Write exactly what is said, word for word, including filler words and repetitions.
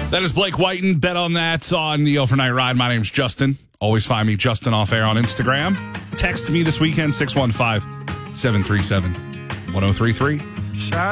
That is Blake Whiten. Bet on that on the Overnight Ride. My name's Justin. Always find me Justin Off Air on Instagram. Text me this weekend, six one five, seven three seven, one oh three three.